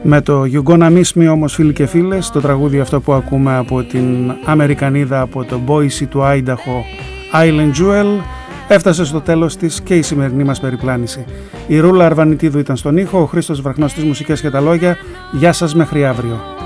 Με το You Gonna Miss Me όμως, φίλοι και φίλες, το τραγούδι αυτό που ακούμε από την Αμερικανίδα από το Boise του Idaho, Island Jewel, έφτασε στο τέλος της και η σημερινή μας περιπλάνηση. Η Ρούλα Αρβανιτίδου ήταν στον ήχο, ο Χρήστος Βραχνός στις μουσικές και τα λόγια. Γεια σας μέχρι αύριο.